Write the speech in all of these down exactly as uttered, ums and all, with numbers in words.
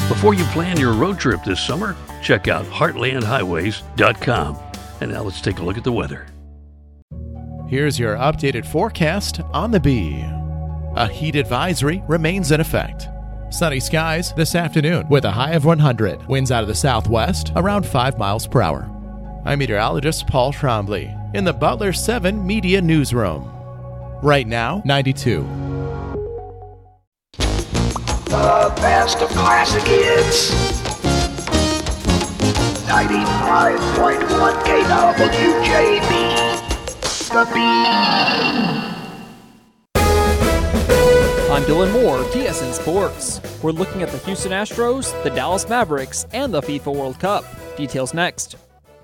Before you plan your road trip this summer, check out heartland highways dot com. And now let's take a look at the weather. Here's your updated forecast on the Bee. A heat advisory remains in effect. Sunny skies this afternoon with a high of one hundred. Winds out of the southwest around five miles per hour. I'm meteorologist Paul Trombley in the Butler seven Media Newsroom. Right now, ninety-two. The best of classic hits. ninety-five point one K W J B. The Bee. I'm Dylan Moore, T S N Sports. We're looking at the Houston Astros, the Dallas Mavericks, and the FIFA World Cup. Details next.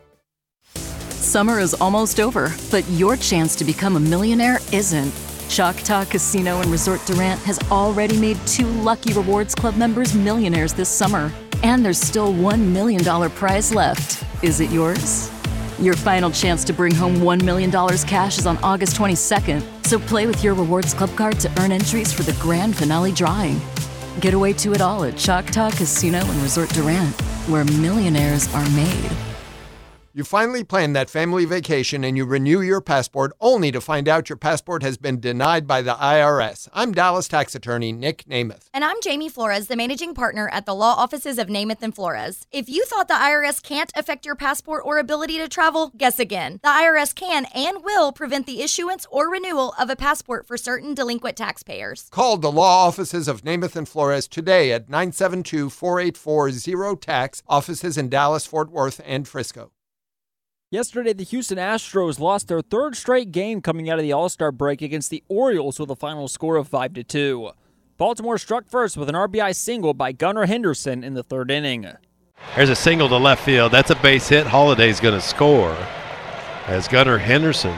Summer is almost over, but your chance to become a millionaire isn't. Choctaw Casino and Resort Durant has already made two lucky Rewards Club members millionaires this summer. And there's still one million dollars prize left. Is it yours? Your final chance to bring home one million dollars cash is on August twenty-second. So play with your Rewards Club card to earn entries for the grand finale drawing. Get away to it all at Choctaw Casino and Resort Durant, where millionaires are made. You finally plan that family vacation and you renew your passport only to find out your passport has been denied by the I R S. I'm Dallas tax attorney Nick Namath. And I'm Jamie Flores, the managing partner at the law offices of Namath and Flores. If you thought the I R S can't affect your passport or ability to travel, guess again. The I R S can and will prevent the issuance or renewal of a passport for certain delinquent taxpayers. Call the law offices of Namath and Flores today at nine seven two, four eight four, zero tax, offices in Dallas, Fort Worth, and Frisco. Yesterday, the Houston Astros lost their third straight game coming out of the All-Star break against the Orioles with a final score of five to two. Baltimore struck first with an R B I single by Gunnar Henderson in the third inning. There's a single to left field. That's a base hit. Holliday's going to score as Gunnar Henderson,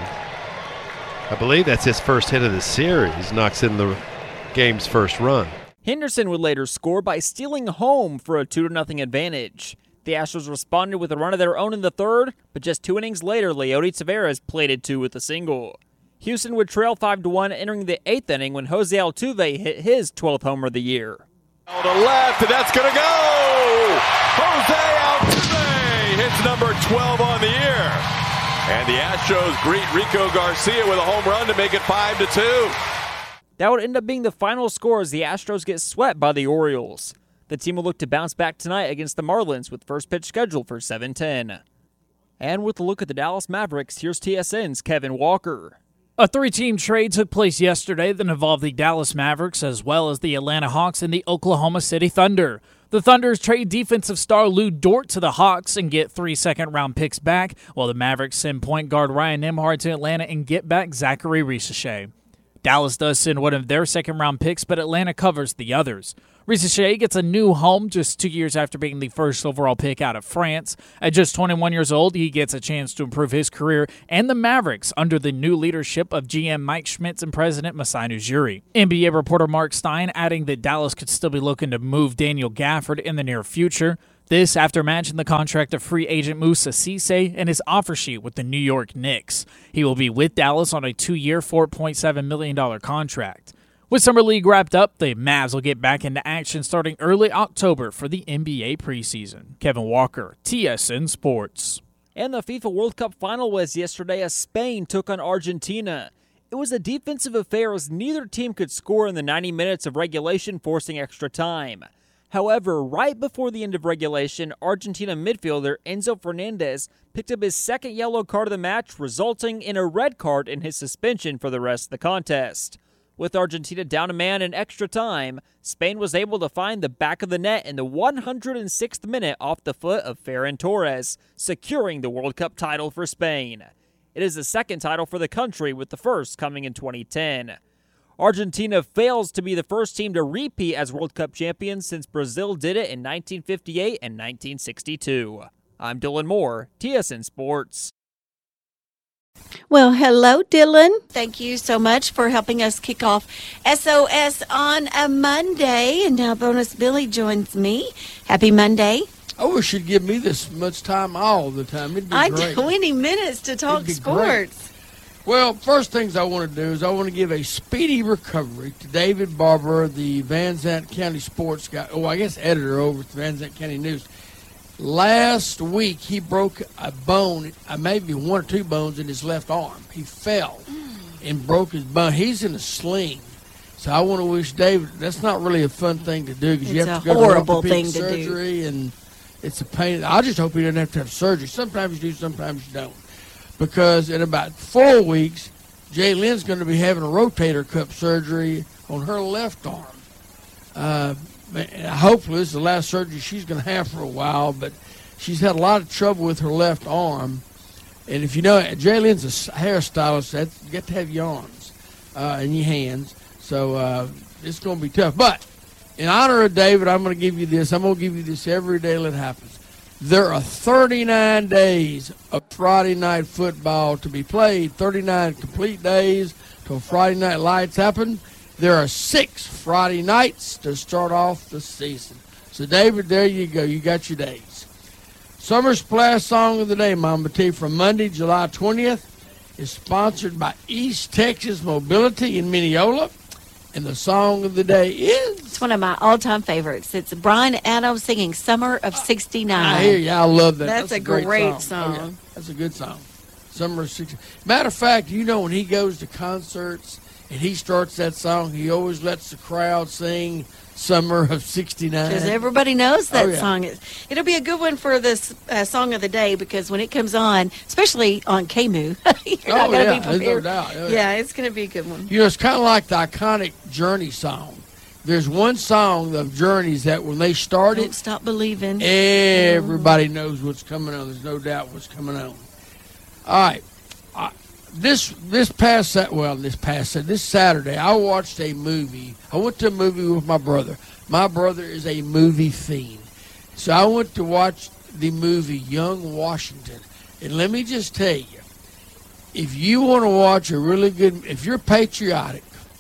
I believe that's his first hit of the series, knocks in the game's first run. Henderson would later score by stealing home for a two to nothing advantage. The Astros responded with a run of their own in the third, but just two innings later, Leody Taveras plated two with a single. Houston would trail five to one entering the eighth inning when Jose Altuve hit his twelfth homer of the year. On the left, and that's going to go! Jose Altuve hits number twelve on the year. And the Astros greet Rico Garcia with a home run to make it five to two. That would end up being the final score as the Astros get swept by the Orioles. The team will look to bounce back tonight against the Marlins with first pitch scheduled for seven ten. And with a look at the Dallas Mavericks, here's T S N's Kevin Walker. A three-team trade took place yesterday that involved the Dallas Mavericks as well as the Atlanta Hawks and the Oklahoma City Thunder. The Thunders trade defensive star Lou Dort to the Hawks and get three second-round picks back, while the Mavericks send point guard Ryan Nembhard to Atlanta and get back Zachary Risacher. Dallas does send one of their second-round picks, but Atlanta covers the others. Risacher gets a new home just two years after being the first overall pick out of France. At just twenty-one years old, he gets a chance to improve his career and the Mavericks under the new leadership of G M Mike Schmitz and President Masai Ujiri. N B A reporter Mark Stein adding that Dallas could still be looking to move Daniel Gafford in the near future. This after matching the contract of free agent Moussa Cisse and his offer sheet with the New York Knicks. He will be with Dallas on a two-year, four point seven million dollars contract. With Summer League wrapped up, the Mavs will get back into action starting early October for the N B A preseason. Kevin Walker, T S N Sports. And the FIFA World Cup final was yesterday as Spain took on Argentina. It was a defensive affair as neither team could score in the ninety minutes of regulation, forcing extra time. However, right before the end of regulation, Argentina midfielder Enzo Fernandez picked up his second yellow card of the match, resulting in a red card and his suspension for the rest of the contest. With Argentina down a man in extra time, Spain was able to find the back of the net in the one hundred sixth minute off the foot of Ferran Torres, securing the World Cup title for Spain. It is the second title for the country, with the first coming in twenty ten. Argentina fails to be the first team to repeat as World Cup champions since Brazil did it in nineteen fifty-eight and nineteen sixty-two. I'm Dylan Moore, T S N Sports. Well, hello, Dylan. Thank you so much for helping us kick off S O S on a Monday. And now Bonus Billy joins me. Happy Monday. I wish you'd give me this much time all the time. It'd be I great. twenty minutes to talk sports. Well, first things I want to do is I want to give a speedy recovery to David Barber, the Van Zandt County sports guy. Oh, I guess editor over at the Van Zandt County News. Last week, he broke a bone, uh, maybe one or two bones in his left arm. He fell and broke his bone. He's in a sling. So I want to wish David, that's not really a fun thing to do because you have to go horrible to thing orthopedic to surgery do. and it's a pain. I just hope he doesn't have to have surgery. Sometimes you do, sometimes you don't. Because in about four weeks, Jay Lynn's going to be having a rotator cuff surgery on her left arm. Uh, hopefully this is the last surgery she's going to have for a while, but she's had a lot of trouble with her left arm. And if you know, Jay Lynn's a hairstylist, so you got to have your arms uh, and your hands. So uh, it's going to be tough. But in honor of David, I'm going to give you this. I'm going to give you this every day that happens. There are thirty-nine days of Friday night football to be played, thirty-nine complete days till Friday night lights happen. There are six Friday nights to start off the season. So, David, there you go. You got your days. Summer Splash Song of the Day, Mama T, from Monday, July twentieth, is sponsored by East Texas Mobility in Mineola. And the song of the day is? It's one of my all-time favorites. It's Brian Adams singing Summer of sixty-nine. I hear you. I love that. That's, That's a, a great, great, song. song. Oh, yeah. That's a good song. Summer of sixty-nine. Matter of fact, you know, when he goes to concerts and he starts that song, he always lets the crowd sing Summer of sixty-nine. Because everybody knows that Oh, yeah. song. It'll be a good one for this uh, song of the day because when it comes on, especially on K M U, you're Oh, not going to yeah, be there's no prepared. doubt. Oh, yeah. yeah. it's going to be a good one. You know, it's kind of like the iconic Journey song. There's one song of Journey's that when they started, Don't Stop Believing. everybody knows what's coming on. There's no doubt what's coming on. All right. Uh, this this past Sat well this past this Saturday I watched a movie. I went to a movie with my brother. My brother is a movie fiend, so I went to watch the movie Young Washington. And let me just tell you, if you want to watch a really good, if you're patriotic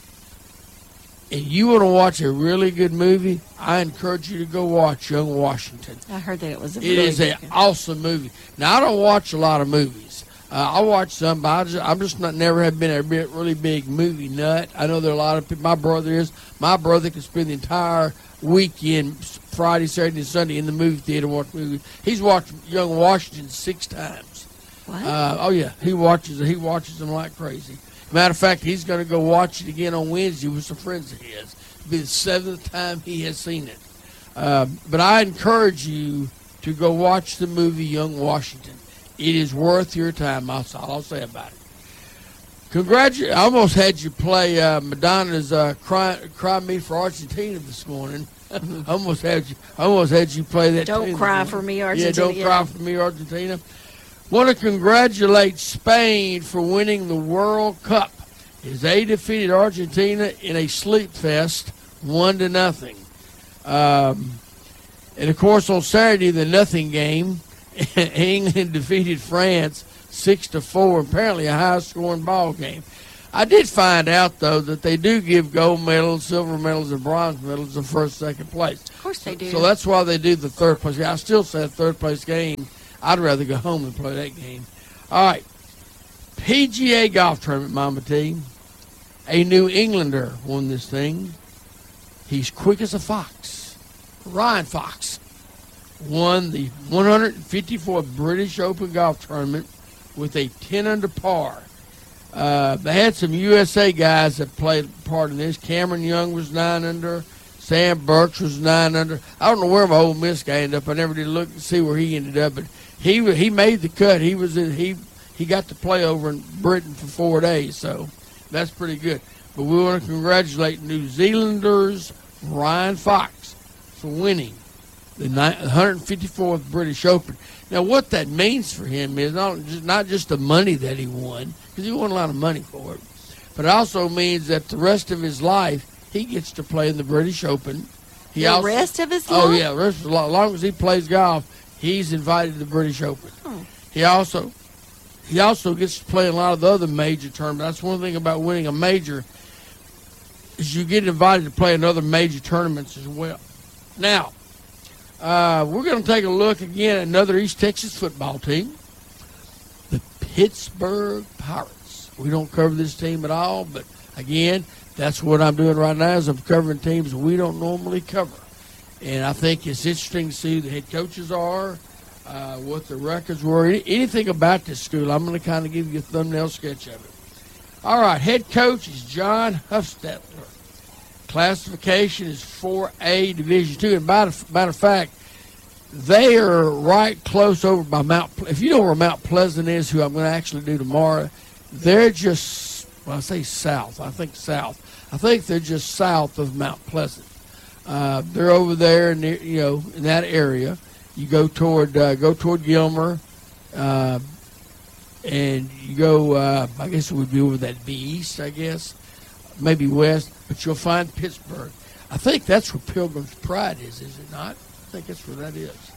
and you want to watch a really good movie, I encourage you to go watch Young Washington. I heard that it was a It really is an good- awesome movie. Now, I don't watch a lot of movies. Uh, I watch some, but I just, I'm just not never have been a bit, really big movie nut. I know there are a lot of people. My brother is. My brother can spend the entire weekend, Friday, Saturday, and Sunday, in the movie theater watching movies. He's watched Young Washington six times. What? Uh, oh yeah, he watches it. He watches them like crazy. Matter of fact, he's going to go watch it again on Wednesday with some friends of his. It'll be the seventh time he has seen it. Uh, but I encourage you to go watch the movie Young Washington. It is worth your time. That's all I'll say about it. Congratulations. I almost had you play uh, Madonna's uh, Cry, Cry Me for Argentina this morning. I almost had you I almost had you play that. Don't tune Cry this for morning. Me, Argentina. Yeah, Don't yeah. Cry for Me, Argentina. Want to congratulate Spain for winning the World Cup as they defeated Argentina in a sleep fest, one to nothing. Um, and of course, on Saturday, the nothing game, England defeated France six to four. Apparently, a high-scoring ball game. I did find out though that they do give gold medals, silver medals, and bronze medals in first, second place. Of course they do. So that's why they do the third place. I still say a third place game. I'd rather go home and play that game. All right. P G A golf tournament, Mama T. A New Englander won this thing. He's quick as a fox. Ryan Fox won the one hundred fifty-fourth British Open golf tournament with a ten under par. Uh, they had some U S A guys that played part in this. Cameron Young was nine under. Sam Burks was nine under. I don't know where my Ole Miss guy ended up. I never did look and see where he ended up, but he he made the cut. He was in, he he got to play over in Britain for four days, so that's pretty good. But we want to congratulate New Zealanders Ryan Fox for winning the one hundred fifty-fourth British Open. Now, what that means for him is not just, not just the money that he won, because he won a lot of money for it, but it also means that the rest of his life he gets to play in the British Open. He the also, rest of his Oh, life? yeah, the rest of his life. As long as he plays golf, he's invited to the British Open. Oh. He also he also gets to play in a lot of the other major tournaments. That's one thing about winning a major is you get invited to play in other major tournaments as well. Now, uh, we're going to take a look again at another East Texas football team, the Pittsburgh Pirates. We don't cover this team at all, but again, that's what I'm doing right now is I'm covering teams we don't normally cover. And I think it's interesting to see who the head coaches are, uh, what the records were, anything about this school. I'm going to kind of give you a thumbnail sketch of it. All right, head coach is John Huffstetler. Classification is four A Division two. And by the matter of fact, they are right close over by Mount. If you know where Mount Pleasant is, who I'm going to actually do tomorrow, they're just, well, I say south. I think south. I think they're just south of Mount Pleasant. Uh, they're over there, near, you know, in that area. You go toward uh, go toward Gilmer, uh, and you go. Uh, I guess it would be over that be east. I guess maybe west, but you'll find Pittsburgh. I think that's where Pilgrim's Pride is. Is it not? I think that's where that is.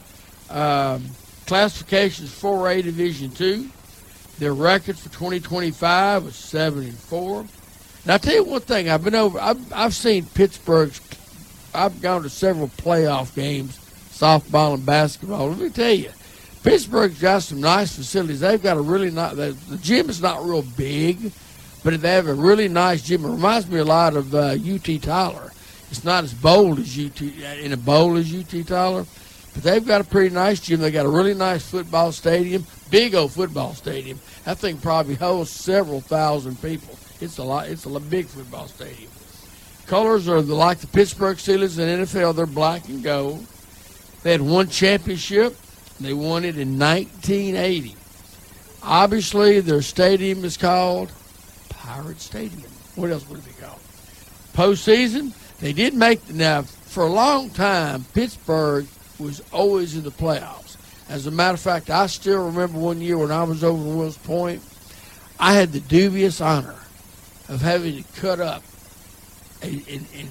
Um, classification is four A Division two. Their record for twenty twenty-five was seven and four. And I tell you one thing, I've been over. I've, I've seen Pittsburgh's. I've gone to several playoff games, softball and basketball. Let me tell you, Pittsburgh's got some nice facilities. They've got a really nice. The, the gym is not real big, but they have a really nice gym. It reminds me a lot of uh, U T Tyler. It's not as bold as U T in a bowl as U T Tyler, but they've got a pretty nice gym. They got a really nice football stadium, big old football stadium. That thing probably holds several thousand people. It's a lot. It's a big football stadium. Colors are the, like the Pittsburgh Steelers in N F L. They're black and gold. They had one championship. They won it in nineteen eighty. Obviously, their stadium is called Pirate Stadium. What else would it be called? Postseason, they did make, now, for a long time, Pittsburgh was always in the playoffs. As a matter of fact, I still remember one year when I was over in Wills Point, I had the dubious honor of having to cut up and, and, and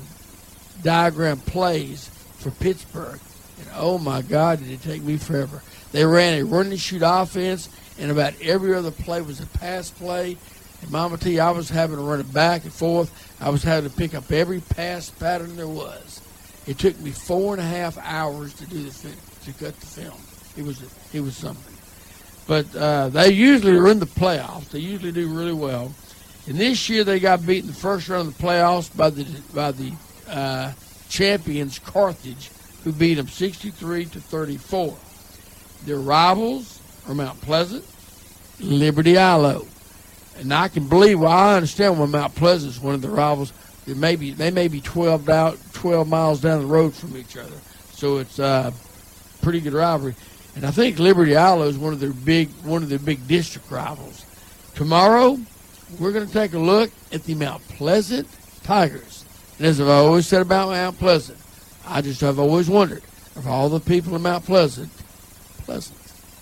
diagram plays for Pittsburgh. And oh my God, did it take me forever. They ran a run and shoot offense, and about every other play was a pass play. And Mama T, I was having to run it back and forth. I was having to pick up every pass pattern there was. It took me four and a half hours to do the to cut the film. It was it was something. But uh, they usually are in the playoffs. They usually do really well. And this year they got beat in the first round of the playoffs by the by the uh, champions Carthage, who beat them sixty-three to thirty-four. Their rivals are Mount Pleasant, Liberty Ilo. And I can believe, well, I understand why Mount Pleasant is one of the rivals. They may be, they may be twelve, out, twelve miles down the road from each other. So it's a uh, pretty good rivalry. And I think Liberty Ilo is one of their big, one of their big district rivals. Tomorrow, we're going to take a look at the Mount Pleasant Tigers. And as I've always said about Mount Pleasant, I just have always wondered, of all the people in Mount Pleasant, Pleasant.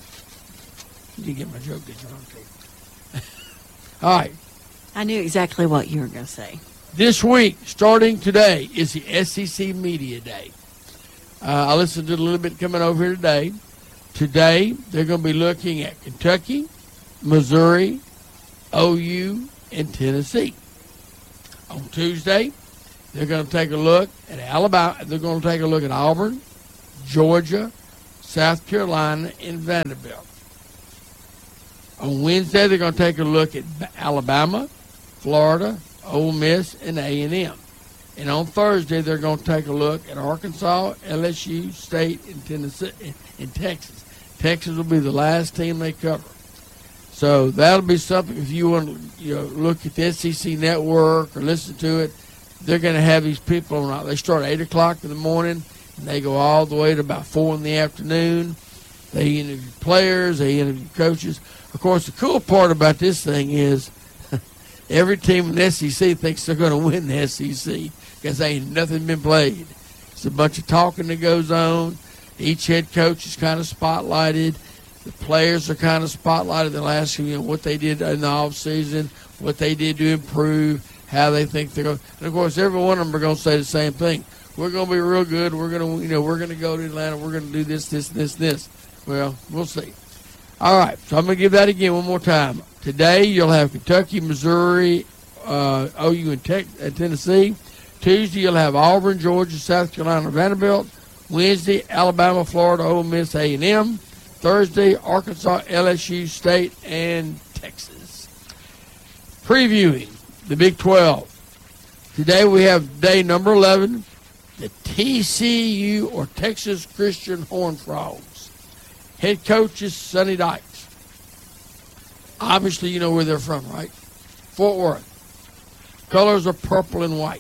You didn't get my joke, did you? Okay. All right. I knew exactly what you were going to say. This week, starting today, is the S E C Media Day. Uh, I listened to a little bit coming over here today. Today, they're going to be looking at Kentucky, Missouri, O U, and Tennessee. On Tuesday, they're going to take a look at Alabama. They're going to take a look at Auburn, Georgia, South Carolina, and Vanderbilt. On Wednesday, they're going to take a look at Alabama, Florida, Ole Miss, and A and M. And on Thursday, they're going to take a look at Arkansas, L S U, State, and Tennessee, and Texas. Texas will be the last team they cover. So that'll be something if you want to you know, look at the S E C network or listen to it. They're going to have these people on. They start at eight o'clock in the morning, and they go all the way to about four in the afternoon. They interview players. They interview coaches. Of course, the cool part about this thing is every team in the S E C thinks they're going to win the S E C because ain't nothing been played. It's a bunch of talking that goes on. Each head coach is kind of spotlighted. The players are kind of spotlighted. They'll ask you, you know, what they did in the offseason, what they did to improve, how they think they're going. And of course, every one of them are going to say the same thing. We're going to be real good. We're going to, you know, we're going to go to Atlanta. We're going to do this, this, this, this. Well, we'll see. All right, so I'm going to give that again one more time. Today you'll have Kentucky, Missouri, uh, O U, and Te- uh, Tennessee. Tuesday you'll have Auburn, Georgia, South Carolina, Vanderbilt. Wednesday, Alabama, Florida, Ole Miss, A and M. Thursday, Arkansas, L S U, State, and Texas. Previewing the Big twelve. Today we have day number eleven, the T C U or Texas Christian Horned Frogs. Head coach is Sonny Dykes. Obviously, you know where they're from, right? Fort Worth. Colors are purple and white.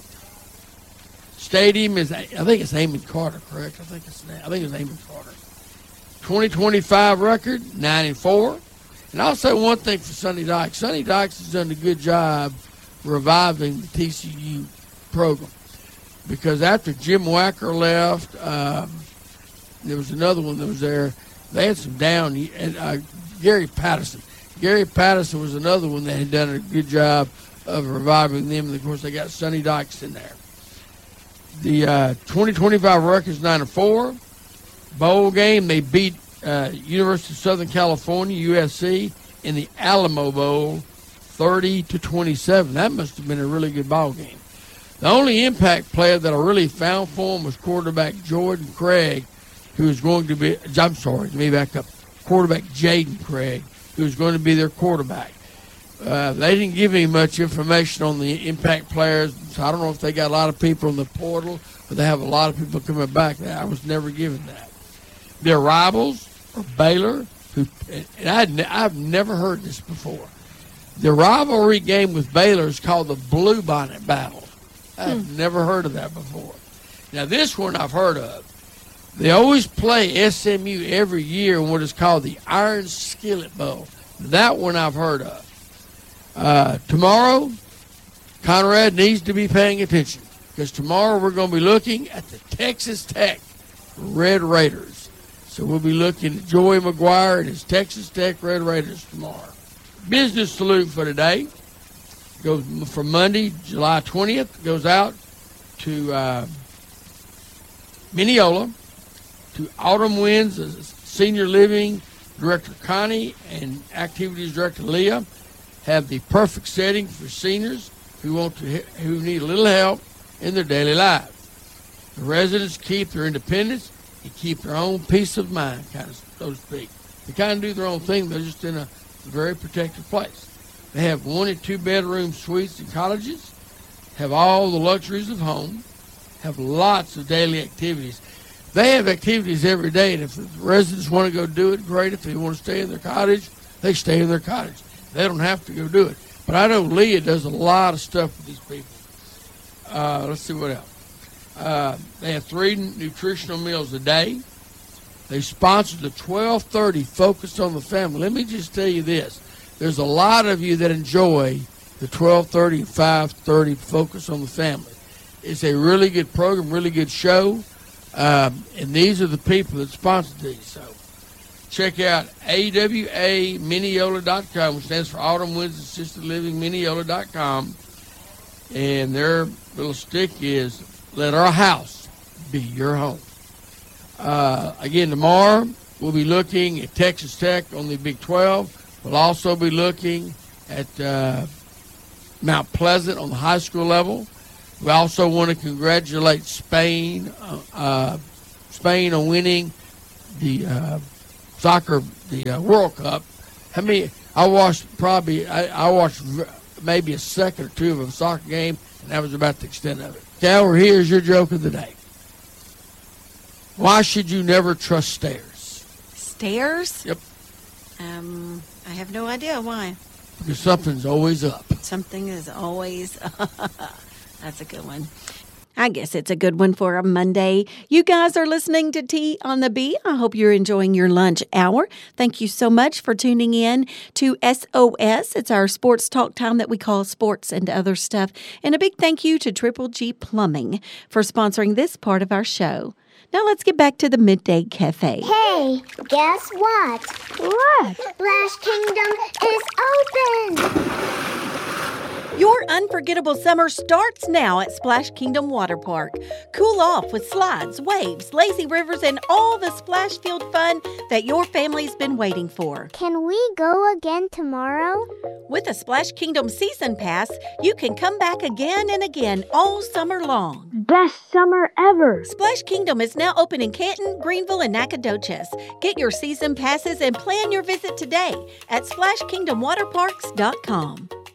Stadium is, I think it's Amon Carter, correct? I think it's, I think it's Amon Carter. twenty twenty-five record, nine and four. And I'll say one thing for Sonny Dykes. Sonny Dykes has done a good job reviving the T C U program. Because after Jim Wacker left, um, there was another one that was there. They had some down. And uh, Gary Patterson. Gary Patterson was another one that had done a good job of reviving them. And, of course, they got Sonny Dykes in there. The uh, twenty twenty-five record is nine and four. Bowl game, they beat uh, University of Southern California, U S C, in the Alamo Bowl, thirty to twenty-seven. That must have been a really good ball game. The only impact player that I really found for him was quarterback Jordan Craig, who is going to be, I'm sorry, let me back up, quarterback Jaden Craig, who is going to be their quarterback. Uh, they didn't give me much information on the impact players, so I don't know if they got a lot of people in the portal or they have a lot of people coming back. I was never given that. Their rivals are Baylor, who, and I'd, I've never heard this before. The rivalry game with Baylor is called the Blue Bonnet Battle. I've hmm. never heard of that before. Now, this one I've heard of. They always play S M U every year in what is called the Iron Skillet Bowl. That one I've heard of. Uh, tomorrow, Conrad needs to be paying attention because tomorrow we're going to be looking at the Texas Tech Red Raiders. So we'll be looking at Joey McGuire and his Texas Tech Red Raiders tomorrow. Business salute for today goes from Monday, July twentieth, goes out to uh, Mineola, to Autumn Winds, Senior Living Director Connie and Activities Director Leah have the perfect setting for seniors who want to who need a little help in their daily lives. The residents keep their independence and keep their own peace of mind, kind of so to speak. They kind of do their own thing. They're just in a very protected place. They have one and two bedroom suites and cottages, have all the luxuries of home, have lots of daily activities. They have activities every day, and if the residents want to go do it, great. If they want to stay in their cottage, they stay in their cottage. They don't have to go do it. But I know Leah does a lot of stuff with these people. Uh, let's see what else. Uh, they have three nutritional meals a day. They sponsor the twelve thirty Focus on the Family. Let me just tell you this. There's a lot of you that enjoy the twelve thirty and five thirty Focus on the Family. It's a really good program, really good show. Um, and these are the people that sponsor these. So check out A W A Mineola dot com, which stands for Autumn Winds Assisted Living Mineola dot com. And their little stick is, let our house be your home. Uh, again, tomorrow we'll be looking at Texas Tech on the Big twelve. We'll also be looking at uh, Mount Pleasant on the high school level. We also want to congratulate Spain, uh, uh, Spain on winning the uh, soccer, the uh, World Cup. I mean, I watched probably, I, I watched maybe a second or two of a soccer game, and that was about the extent of it. Cal, here's your joke of the day. Why should you never trust stairs? Stairs? Yep. Um, I have no idea why. Because something's always up. Something is always up. That's a good one. I guess it's a good one for a Monday. You guys are listening to Tea on the Bee. I hope you're enjoying your lunch hour. Thank you so much for tuning in to S O S. It's our sports talk time that we call Sports and Other Stuff. And a big thank you to Triple G Plumbing for sponsoring this part of our show. Now let's get back to the Midday Cafe. Hey, guess what? What? Splash Kingdom is open! Your unforgettable summer starts now at Splash Kingdom Water Park. Cool off with slides, waves, lazy rivers, and all the splash-filled fun that your family's been waiting for. Can we go again tomorrow? With a Splash Kingdom Season Pass, you can come back again and again all summer long. Best summer ever! Splash Kingdom is now open in Canton, Greenville, and Nacogdoches. Get your season passes and plan your visit today at splash kingdom water parks dot com.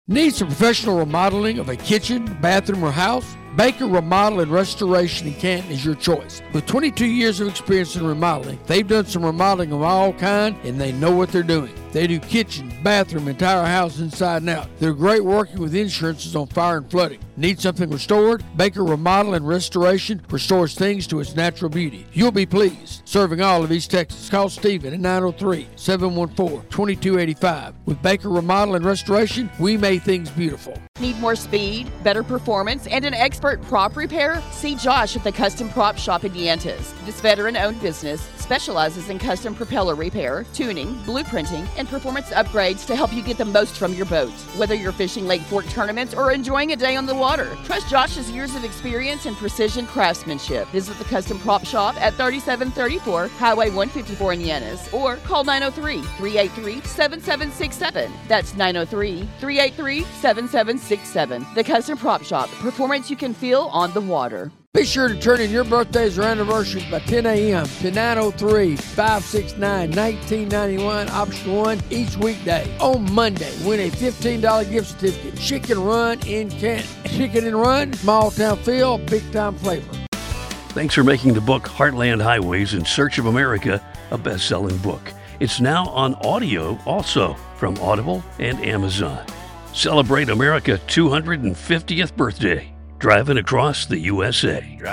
Need some professional remodeling of a kitchen, bathroom, or house? Baker Remodel and Restoration in Canton is your choice. With twenty-two years of experience in remodeling, they've done some remodeling of all kind, and they know what they're doing. They do kitchens, bathroom, entire house inside and out. They're great working with insurances on fire and flooding. Need something restored? Baker Remodel and Restoration restores things to its natural beauty. You'll be pleased. Serving all of East Texas. Call Stephen at nine oh three, seven one four, two two eight five. With Baker Remodel and Restoration, we make things beautiful. Need more speed, better performance, and an expert prop repair? See Josh at the Custom Prop Shop in Diantis. This veteran-owned business specializes in custom propeller repair, tuning, blueprinting, and performance upgrades to help you get the most from your boat. Whether you're fishing Lake Fork tournaments or enjoying a day on the water, trust Josh's years of experience and precision craftsmanship. Visit the Custom Prop Shop at thirty-seven thirty-four Highway one fifty-four in Diantis, or call nine oh three, three eight three, seven seven six seven. That's nine oh three, three eight three, seven seven six seven. The Custom Prop Shop, performance you can feel on the water. Be sure to turn in your birthdays or anniversaries by ten a.m. to nine oh three, five six nine, one nine nine one, option one, each weekday. On Monday, win a fifteen dollars gift certificate. Chicken Run in Canton. Chicken and Run, small town feel, big time flavor. Thanks for making the book Heartland Highways in Search of America a best-selling book. It's now on audio also from Audible and Amazon. Celebrate America's two hundred fiftieth birthday, driving across the U S A.